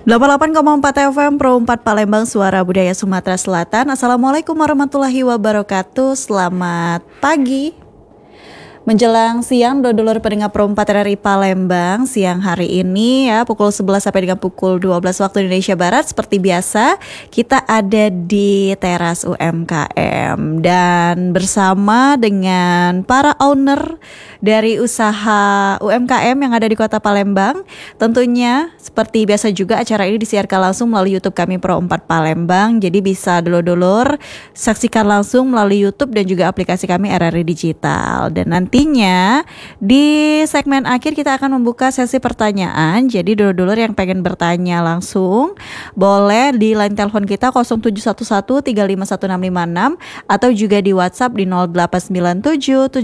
88,4 FM Pro 4 Palembang, Suara Budaya Sumatera Selatan. Assalamualaikum warahmatullahi wabarakatuh. Selamat pagi menjelang siang, dulur pendengar Pro 4 RRI Palembang. Siang hari ini ya, pukul 11 sampai dengan pukul 12 waktu Indonesia Barat. Seperti biasa, kita ada di teras UMKM dan bersama dengan para owner dari usaha UMKM yang ada di Kota Palembang. Tentunya seperti biasa juga acara ini disiarkan langsung melalui YouTube kami Pro 4 Palembang. Jadi bisa dulur-dulur saksikan langsung melalui YouTube dan juga aplikasi kami RRI Digital. Dan nantinya di segmen akhir kita akan membuka sesi pertanyaan. Jadi dulur-dulur yang pengen bertanya langsung boleh di line telepon kita 0711 351656 atau juga di WhatsApp di 0897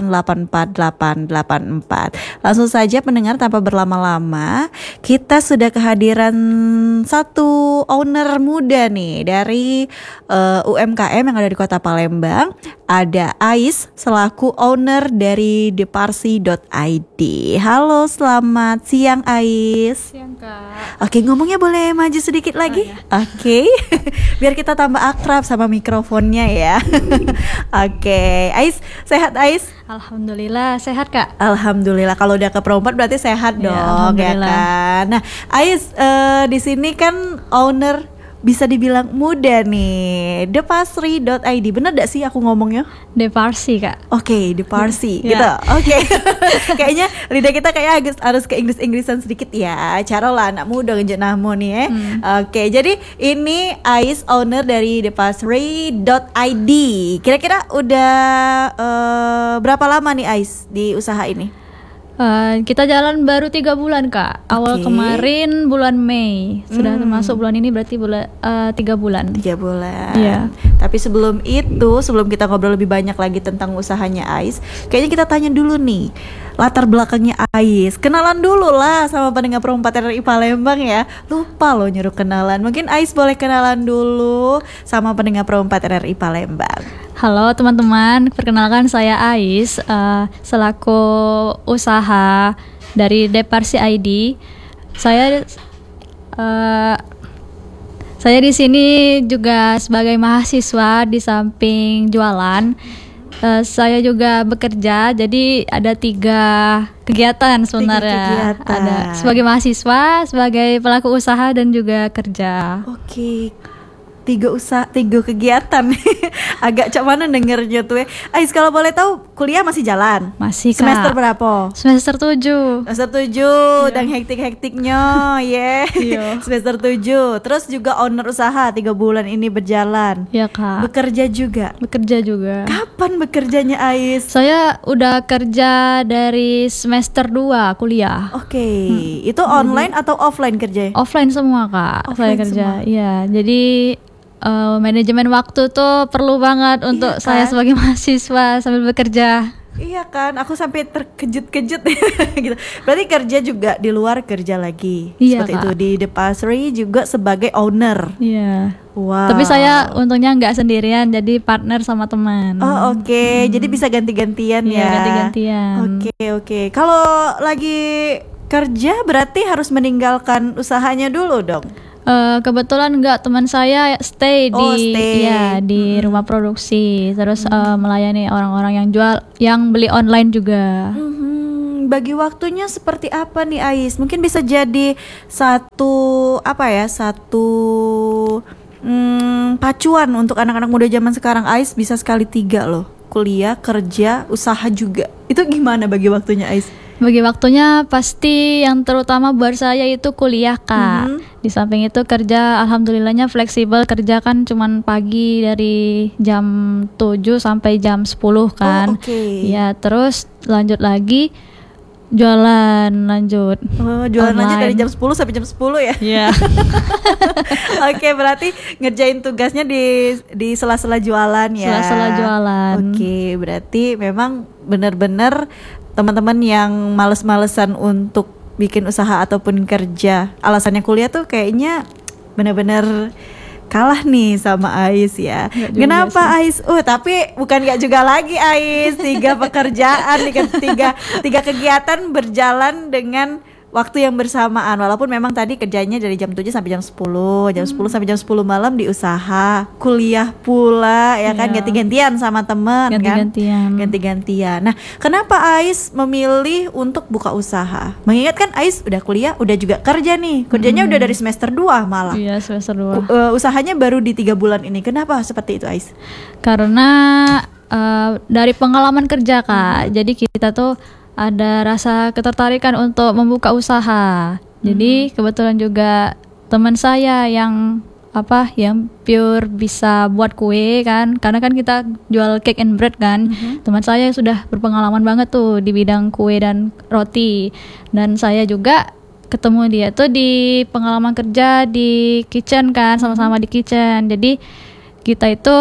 7884 Langsung saja pendengar, tanpa berlama-lama, kita sudah kehadiran satu owner muda nih dari UMKM yang ada di Kota Palembang. Ada Ais selaku owner dari deparsi.id. Halo, selamat siang Ais. Siang Kak. Oke, ngomongnya boleh maju sedikit lagi? Ya. Oke. Biar kita tambah akrab sama mikrofonnya ya. Oke, Ais, sehat Ais? Alhamdulillah sehat Kak. Alhamdulillah, kalau udah ke Pro 4 berarti sehat dong ya kan. Nah, Ais di sini kan owner bisa dibilang muda nih, deparsi.id. Bener gak sih aku ngomongnya? Deparsi Kak. Oke, deparsi Ya. gitu. Oke. Kayaknya lidah kita kayak harus ke Inggris-Inggrisan sedikit ya. Cara lah anak muda ngejuk nahmu nih ya. Oke, jadi ini Ais owner dari deparsi.id. Kira-kira udah berapa lama nih Ais di usaha ini? Kita jalan baru 3 bulan Kak. Awal kemarin bulan Mei. Sudah termasuk bulan ini berarti 3 bulan. 3 bulan. Iya. Tapi sebelum itu, sebelum kita ngobrol lebih banyak lagi tentang usahanya Ais, kayaknya kita tanya dulu nih latar belakangnya Ais. Kenalan dulu lah sama pendengar Pro 4 RRI Palembang ya. Lupa loh nyuruh kenalan. Mungkin Ais boleh kenalan dulu sama pendengar Pro 4 RRI Palembang. Halo teman-teman, perkenalkan saya Ais, selaku usaha dari Deparsi ID. Saya di sini juga sebagai mahasiswa di samping jualan. Saya juga bekerja, jadi ada 3 kegiatan sebenarnya. 3 kegiatan. Ada sebagai mahasiswa, sebagai pelaku usaha dan juga kerja. Oke. 3 kegiatan. Agak cak mana dengernya tuh ya. Ais, kalau boleh tahu kuliah masih jalan? Masih Kak. Semester berapa? Semester 7. Semester 7 dan hektik-hektiknya ya. Iya. Semester 7. Terus juga owner usaha 3 bulan ini berjalan. Ya Kak. Bekerja juga. Bekerja juga. Kapan bekerjanya Ais? Saya udah kerja dari semester 2 kuliah. Oke. Itu online atau offline kerjanya? Offline semua Kak. Offline saya kerja. semua. Iya, jadi manajemen waktu tuh perlu banget untuk Iya saya kan? sebagai mahasiswa sambil bekerja. Iya kan, aku sampai terkejut-kejut gitu. Berarti kerja juga di luar, kerja lagi. Iya, Seperti Kak. itu di Deparsi juga sebagai owner. Iya. Wow. Tapi saya untungnya nggak sendirian, jadi partner sama teman. Oh oke. Jadi bisa ganti-gantian Iya, ya. ganti-gantian. Oke. Kalau lagi kerja berarti harus meninggalkan usahanya dulu dong. Kebetulan enggak, teman saya stay di rumah produksi, terus melayani orang-orang yang beli online juga. Bagi waktunya seperti apa nih Ais? Mungkin bisa jadi satu pacuan untuk anak-anak muda zaman sekarang. Ais bisa sekali 3 loh, kuliah, kerja, usaha juga. Itu gimana bagi waktunya Ais? Bagi waktunya pasti yang terutama buat saya itu kuliah Kak. Di samping itu kerja, alhamdulillahnya fleksibel, kerja kan cuman pagi dari jam 7 sampai jam 10 kan. Iya, terus lanjut lagi jualan lanjut. Jualan online. lanjut dari jam 10 sampai jam 10 ya. Iya. Oke, berarti ngerjain tugasnya di sela-sela jualan ya. Sela-sela jualan. Oke, berarti memang benar-benar teman-teman yang males-malesan untuk bikin usaha ataupun kerja, alasannya kuliah tuh kayaknya benar-benar kalah nih sama Ais ya. Kenapa Ais? Tapi bukan gak juga lagi Ais. 3 pekerjaan, tiga kegiatan berjalan dengan waktu yang bersamaan, walaupun memang tadi kerjanya dari jam 7 sampai jam 10, jam 10 sampai jam 10 malam di usaha, kuliah pula ya kan, Iya. ganti-gantian sama teman kan. Ganti-gantian. Nah, kenapa Ais memilih untuk buka usaha? Mengingat kan Ais udah kuliah, udah juga kerja nih. Kerjanya udah dari semester 2 malah. Iya, semester 2. Usahanya baru di 3 bulan ini. Kenapa seperti itu, Ais? Karena dari pengalaman kerja Kak, jadi kita tuh ada rasa ketertarikan untuk membuka usaha. Jadi kebetulan juga teman saya yang pure bisa buat kue kan, karena kan kita jual cake and bread kan. Teman saya sudah berpengalaman banget tuh di bidang kue dan roti, dan saya juga ketemu dia tuh di pengalaman kerja di kitchen kan, sama-sama di kitchen. Jadi kita itu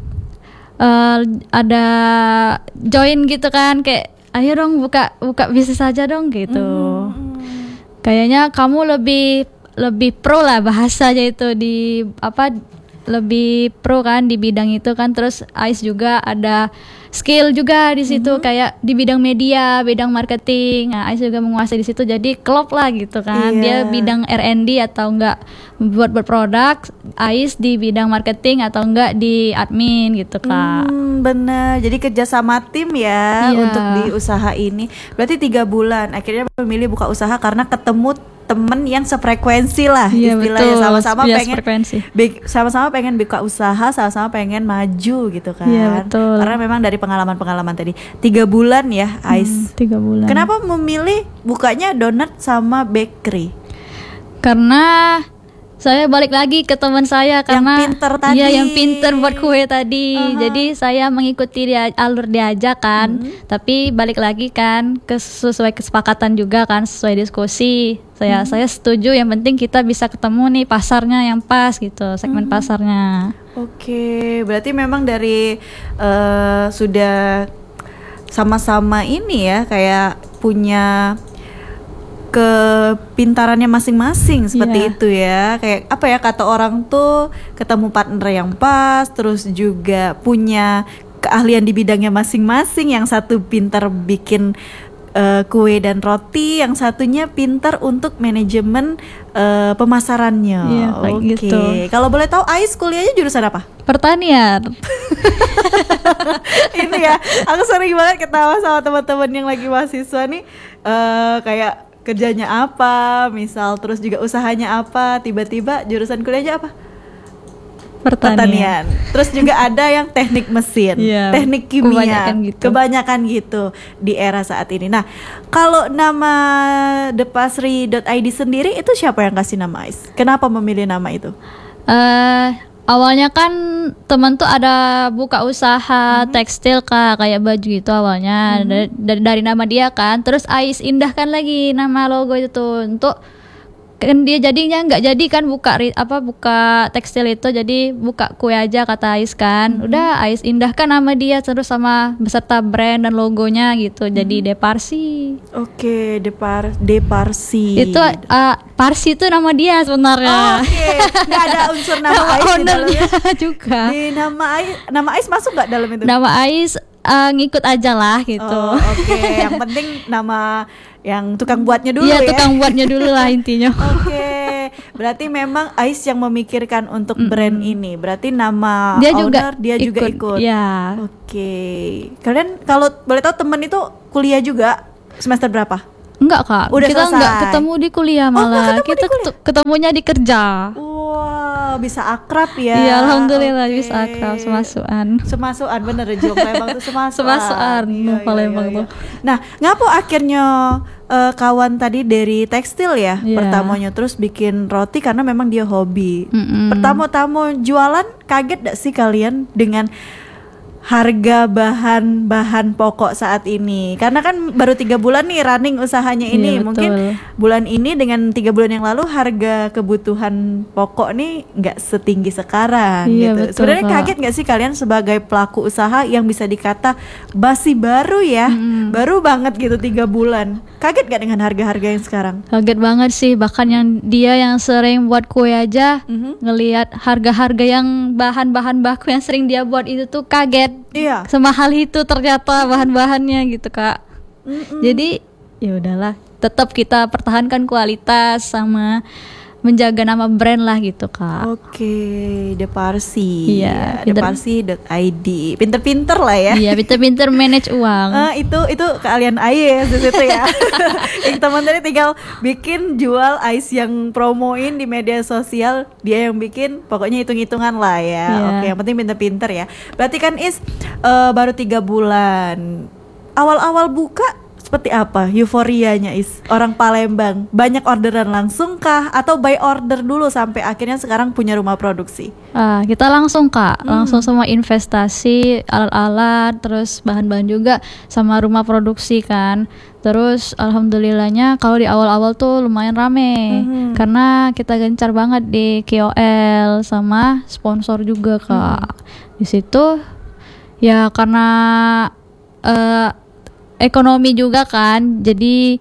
ada join gitu kan, kayak ayo dong buka bisnis aja dong gitu. Kayaknya kamu lebih pro lah bahasanya itu, di lebih pro kan di bidang itu kan. Terus Ais juga ada skill juga di situ, kayak di bidang media, bidang marketing. Nah, Ais juga menguasai di situ, jadi klop lah gitu kan. Dia bidang R&D atau enggak buat produk, Ais di bidang marketing atau enggak di admin gitu Kak. Bener, jadi kerja sama tim ya Iya. untuk di usaha ini. Berarti 3 bulan akhirnya memilih buka usaha karena ketemu temen yang sefrekuensi lah, Iya, istilahnya. betul. Sama-sama Iya, pengen sefrekuensi. sama-sama pengen buka usaha, sama-sama pengen maju gitu kan. Iya, betul. Karena memang dari pengalaman-pengalaman tadi 3 bulan ya Ais. 3 bulan. Kenapa memilih bukanya donat sama bakery? Karena saya balik lagi ke teman saya, karena pinter tadi. Iya, yang pinter buat kue tadi. Jadi saya mengikuti alur diajak kan. Tapi balik lagi kan ke sesuai kesepakatan juga kan, sesuai diskusi. Saya setuju, yang penting kita bisa ketemu nih pasarnya yang pas gitu, segmen pasarnya. Oke, berarti memang dari sudah sama-sama ini ya, kayak punya kepintarannya masing-masing seperti Iya. itu ya. Kayak apa ya, kata orang tuh ketemu partner yang pas, terus juga punya keahlian di bidangnya masing-masing. Yang satu pintar bikin kue dan roti, yang satunya pintar untuk manajemen pemasarannya. Iya, kayak Oke. gitu. Kalau boleh tahu Ais kuliahnya jurusan apa? Pertanian. Ini ya, aku sering banget ketawa sama teman-teman yang lagi mahasiswa nih, kayak kerjanya apa, misal, terus juga usahanya apa, tiba-tiba jurusan kuliahnya apa? Pertanian. Terus juga ada yang teknik mesin, Iya, teknik kimia, kebanyakan gitu. di era saat ini. Nah, kalau nama thepasri.id sendiri itu siapa yang kasih nama Ais? Kenapa memilih nama itu? Awalnya kan teman tuh ada buka usaha tekstil Kak, kayak baju gitu awalnya. Dari nama dia kan. Terus Ais indahkan lagi nama logo itu tuh untuk kan dia jadinya nggak jadi kan buka tekstil itu, jadi buka kue aja kata Ais kan. Udah Ais indahkan nama dia terus sama beserta brand dan logonya gitu, jadi Deparsi. Oke, Deparsi. Itu Parsi itu nama dia sebenarnya. Oke, nggak ada unsur nama Ais di ownernya dalamnya. juga. Di nama Ais masuk nggak dalam itu? Nama Ais ngikut aja lah gitu. Oh, oke. Yang penting nama yang tukang buatnya dulu Iya, ya. tukang buatnya dulu lah intinya. Oke, berarti memang Ais yang memikirkan untuk brand ini. Berarti nama Dia owner juga dia juga ikut. Ya. Oke. Kalian kalau boleh tahu temen itu kuliah juga semester berapa? Enggak Kak, Udah kita selesai. enggak ketemu di kuliah nggak malah. ketemu Kita di kuliah? ketemunya di kerja. Wah, bisa akrab ya. Iya, alhamdulillah Oke. bisa akrab, semasukan. Semasukan bener ya, Jong Palembang tuh semasukan. Semasukan, Iya, Palembang tuh. Nah, ngapo akhirnya kawan tadi dari tekstil ya, Iya. pertamanya terus bikin roti karena memang dia hobi. Mm-mm. Pertama-tama jualan kaget gak sih kalian dengan harga bahan-bahan pokok saat ini? Karena kan baru 3 bulan nih running usahanya ini. Iya, Mungkin betul. bulan ini dengan 3 bulan yang lalu harga kebutuhan pokok nih nggak setinggi sekarang Iya, gitu. betul, Sebenarnya Kak. kaget nggak sih kalian sebagai pelaku usaha yang bisa dikata masih baru ya, baru banget gitu 3 bulan. Kaget gak dengan harga-harga yang sekarang? Kaget banget sih, bahkan dia yang sering buat kue aja ngelihat harga-harga yang bahan-bahan baku yang sering dia buat itu tuh kaget. Iya. Semahal itu ternyata bahan-bahannya gitu Kak. Jadi ya udahlah, tetap kita pertahankan kualitas sama menjaga nama brand lah gitu Kak. Oke, Deparsi. Iya, Deparsi.id. Pinter-pinter lah ya. Iya, pinter-pinter manage uang. Itu keahlian Ais di situ ya. Yang teman tadi tinggal bikin jual Ais yang promoin di media sosial, dia yang bikin, pokoknya hitung-hitungan lah ya. Iya. Oke, yang penting pinter-pinter ya. Berarti kan Is baru 3 bulan. Awal-awal buka seperti apa euforianya Is? Orang Palembang banyak orderan langsung kah atau by order dulu sampai akhirnya sekarang punya rumah produksi? Kita langsung Kak, langsung semua investasi, alat-alat, terus bahan-bahan juga sama rumah produksi kan. Terus alhamdulillahnya kalau di awal-awal tuh lumayan rame karena kita gencar banget di KOL sama sponsor juga Kak. Di situ ya karena ekonomi juga kan, jadi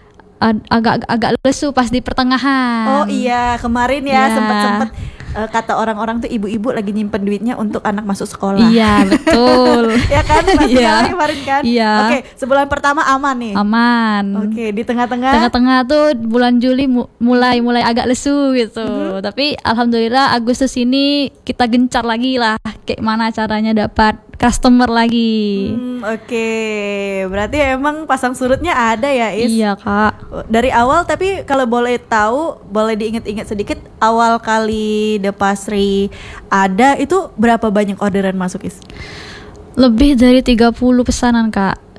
agak lesu pas di pertengahan. Oh iya, kemarin ya Iya. sempat kata orang-orang tuh ibu-ibu lagi nyimpen duitnya untuk anak masuk sekolah. Iya betul. Ya kan, pasti Iya. kemarin kan. Iya. Oke, sebulan pertama aman nih. Aman. Oke, di tengah-tengah. Tengah-tengah tuh bulan Juli mulai agak lesu gitu. Tapi alhamdulillah Agustus ini kita gencar lagi lah, kayak mana caranya dapat customer lagi. Oke, berarti emang pasang surutnya ada ya Is? Iya Kak. Dari awal, tapi kalau boleh tahu, boleh diingat-ingat sedikit, awal kali Depasri ada itu berapa banyak orderan masuk Is? Lebih dari 30 pesanan Kak.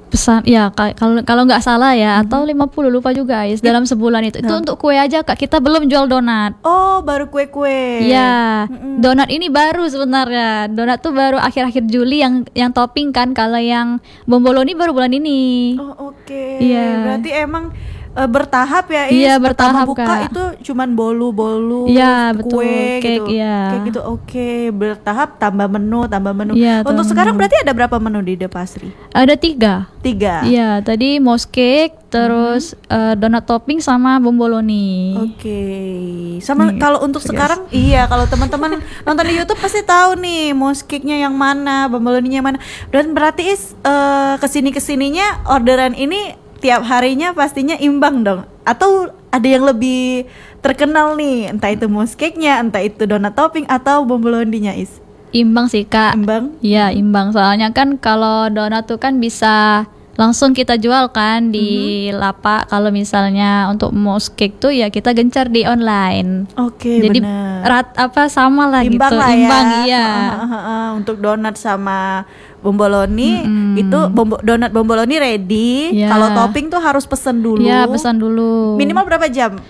Ya kalau nggak salah ya, atau 50, lupa juga Is, dalam sebulan itu. Itu untuk kue aja Kak, kita belum jual donat. Oh, baru kue-kue. Iya, donat ini baru sebenarnya. Donat tuh baru akhir-akhir Juli yang topping kan. Kalau yang bomboloni baru bulan ini. Oh, oke. Iya. Berarti emang bertahap ya Is? Iya, Pertama bertahap, buka Kak. itu cuman bolu-bolu, Iya, betul. kue Cake, gitu. iya. Kayak gitu. Oke, bertahap tambah menu. Iya, Untuk tambah sekarang menu. berarti ada berapa menu di Depasri? Ada 3. 3. Iya, tadi mouse cake, terus donat topping sama bomboloni. Oke. Sama Nih, kalau untuk sekarang kalau teman-teman nonton di YouTube pasti tahu nih mouse cake-nya yang mana, bomboloninya yang mana. Dan berarti Is kesininya orderan ini tiap harinya pastinya imbang dong. Atau ada yang lebih terkenal nih, entah itu mouse cake-nya, entah itu donat topping atau bomboloninya Is? Imbang sih Kak. Imbang? Iya, imbang. Soalnya kan kalau donat tuh kan bisa langsung kita jual kan di lapak. Kalau misalnya untuk mouse cake tuh ya kita gencar di online. Oke, Jadi benar. sama lah Imbang gitu. lah ya. Imbang, iya. Untuk donat sama bomboloni itu donat bomboloni ready. Iya. Kalau topping tuh harus pesen dulu. Iya, pesan dulu. Minimal berapa jam?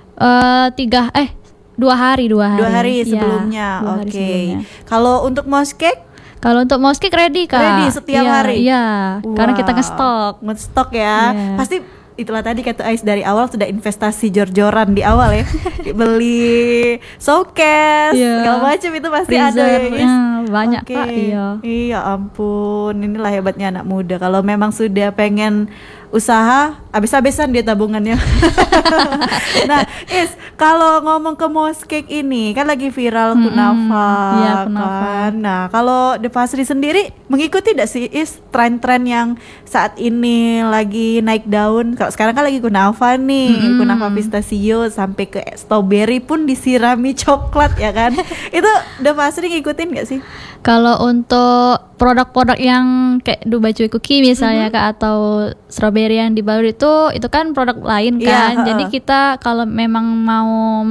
2 hari. 2 hari Iya, sebelumnya. 2 hari Oke. sebelumnya. Kalau untuk mouse cake Kalau untuk mouse cake ready Kak. ready setiap Iya, hari. Iya, karena kita Wow. nge-stok. Nge-stok ya. Iya. Pasti itulah tadi kata Ais, dari awal sudah investasi jor-joran di awal ya. Beli showcase Iya. segala macam itu pasti ada ya Freezer, Is. banyak Oke. Kak, iya. Iya ampun, inilah hebatnya anak muda. Kalau memang sudah pengen usaha, habis-habisan dia tabungannya. Nah, Is, kalau ngomong ke mouse cake ini kan lagi viral kunafa, iya, kunafa. kan. Nah, kalau Depasri sendiri mengikuti tidak sih Is tren-tren yang saat ini lagi naik daun? Kalau sekarang kan lagi kunafa nih, kunafa pistachio sampai ke strawberry pun disirami coklat ya kan. Itu Depasri ngikutin nggak sih? Kalau untuk produk-produk yang kayak Dubai Chewy Cookie misalnya Kak, atau strawberry yang dibalur itu kan produk lain Iya, kan. Jadi kita kalau memang mau